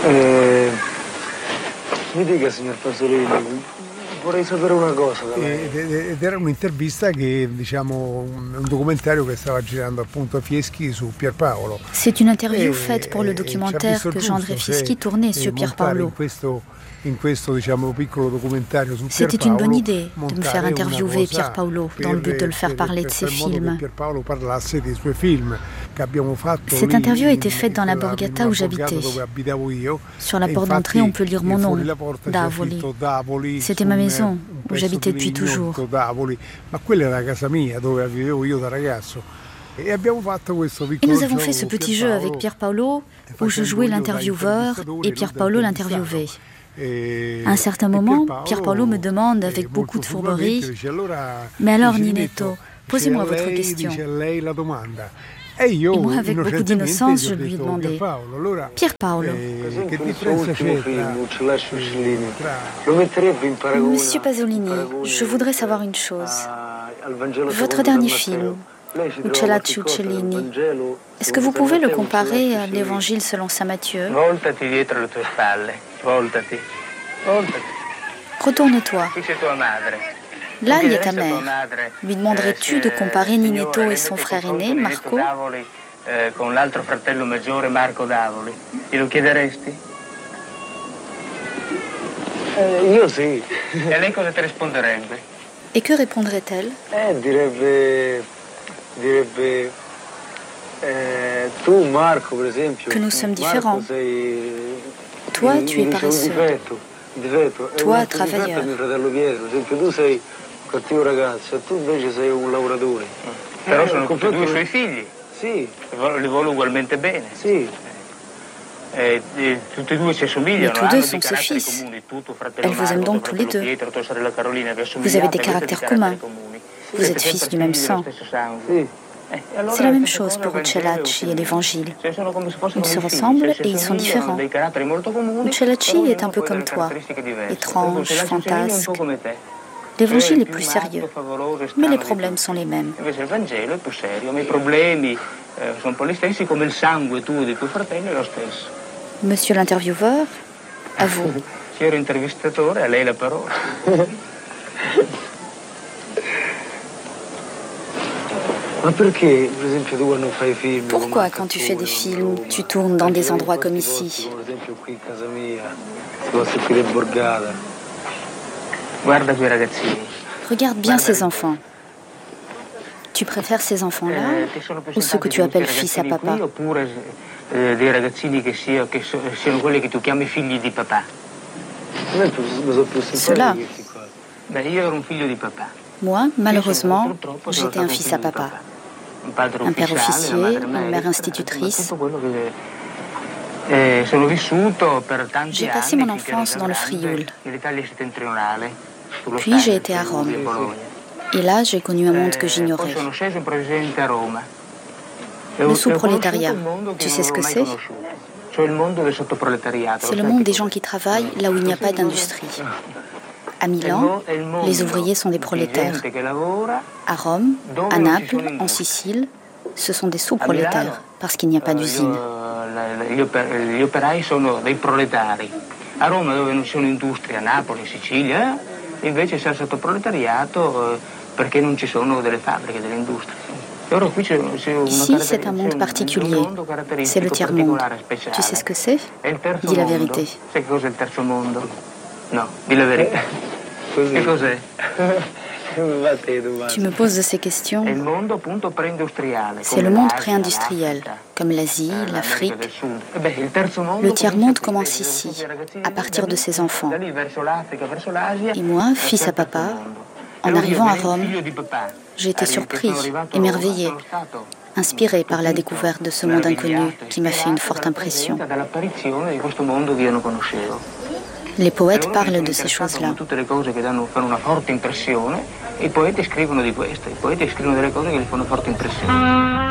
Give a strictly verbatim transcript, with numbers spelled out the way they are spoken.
Eh, mi dica, signor Pasolini, vorrei sapere una cosa da lei. Ed era un'intervista che, diciamo, un documentario che stava girando appunto a Fieschi su Pierpaolo. C'est une interview faite pour le documentaire que Jean-André Fieschi tournait sur Pierpaolo. In questo, in questo diciamo, piccolo documentario su Pierpaolo. C'était une bonne idée de me faire interviewer Pierpaolo dans le but de le faire parler de ses films. Pierpaolo parlasse dei suoi film che abbiamo fatto. Cette interview a été faite dans la borgata où j'habitais. Sur la porte d'entrée, on peut lire mon nom, Davoli. C'était ma maison, où j'habitais depuis toujours. Ma quella era casa mia, dove vivevo io da ragazzo. Et nous avons fait ce petit jeu avec Pierpaolo, où je jouais l'intervieweur et Pierpaolo l'interviewait. À un certain moment, Pierpaolo me demande avec beaucoup de fourberie « Mais alors, Ninetto, posez-moi votre question ». Et moi, avec beaucoup d'innocence, je lui ai demandé « Pierpaolo, Monsieur Pasolini, je voudrais savoir une chose. Votre dernier film, Uccellacci Uccellini, est-ce que vous pouvez le comparer à l'Évangile selon saint Matthieu ? Voltati dietro le tue spalle, voltati, voltati. Retourne-toi. Qui c'è tua madre. Là, il y a ta mère. Lui demanderais-tu de comparer Ninetto et son frère aîné, Marco ? Con l'altro fratello maggiore, Marco Davoli. Glielo chiederesti? Eh, io sì. E lei cosa ti risponderebbe? Et que répondrait-elle ? Eh, direbbe... direbbe... Eh, tu, Marco, per esempio... Que nous sommes différents. Sei... Toi, tu es paresseux. Difetto, difetto. Toi, travailleur. Mio fratello Pietro, per esempio, tu sei un cattivo ragazzo e tu invece sei un lavoratore. Però sono tutti e due i suoi figli. Sì. Li vuole ugualmente bene. Sì. Eh, tutti e due si assomigliano. Mais tous deux sont ses fils. Elle vous aime donc tous les deux. Vous avez des caractères communs. Vous êtes fils du même sang. Sì. C'est la même chose pour Uccellacci et l'Évangile. Ils se ressemblent et ils sont différents. Uccellacci est un peu comme toi, étrange, fantasque. L'Évangile est plus sérieux, mais les problèmes sont les mêmes. Monsieur l'intervieweur, à vous. Pourquoi, quand tu fais des films, tu tournes dans des endroits comme ici ? Regarde bien ces enfants. Tu préfères ces enfants-là ou ceux que tu appelles fils à papa ? Ceux-là. Moi, malheureusement, j'étais un fils à papa. Un père officier, une mère institutrice. J'ai passé mon enfance dans le Frioul. Puis j'ai été à Rome. Et là, j'ai connu un monde que j'ignorais. Le sous-prolétariat, tu sais ce que c'est ? C'est le monde des gens qui travaillent là où il n'y a pas d'industrie. À Milan, les ouvriers sont des prolétaires. À Rome, à Naples, en Sicile, ce sont des sous-prolétaires parce qu'il n'y a pas d'usine. Gli operai sono dei proletari. A Roma, dove non ci sono industrie, a Napoli, in Sicilia, invece c'è il sottoproletariato perché non ci sono delle fabbriche, delle industrie. Ici, c'est un monde particulier. C'est le tiers-monde. Tu sais ce que c'est ? Dis la vérité. Sai che cos'è il terzo mondo? No, di la verità. Che cos'è? Tu me poses de ces questions. C'est le monde pré-industriel, comme l'Asie, l'Afrique. Le tiers-monde commence ici, à partir de ses enfants. Et moi, fils à papa, en arrivant à Rome, j'ai été surpris, émerveillé, inspiré par la découverte de ce monde inconnu qui m'a fait une forte impression. Les poètes parlent de ces choses-là. I poeti scrivono di questo, i poeti scrivono delle cose che gli fanno forte impressione.